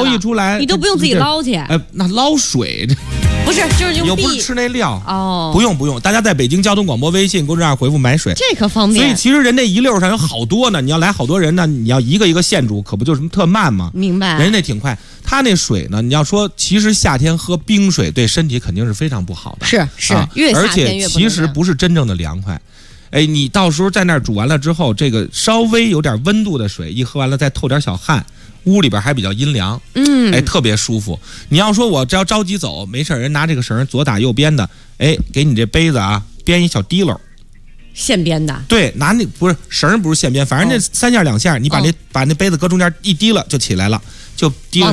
一出来， 你都不用自己捞去。 那捞水不是，就是用又不是吃那料哦， 不用，大家在北京交通广播微信公众号回复买水， 这可方便。 所以其实人这一溜上有好多呢，你要来好多人呢，你要一个一个现煮，可不就什么特慢吗？ 明白。 人家那挺快，他那水呢，你要说其实夏天喝冰水对身体肯定是非常不好的， 是、越夏天越而且其实不是真正的凉快。你到时候在那儿煮完了之后，这个稍微有点温度的水一喝完了，再透点小汗。屋里边还比较阴凉，特别舒服。你要说我只要着急走，没事人拿这个绳左打右编的，给你这杯子啊编一小滴漏， 现编的。对， 拿那不是绳不是现编，反正那3下2下，你把那杯子搁中间一滴了就起来了，就滴了。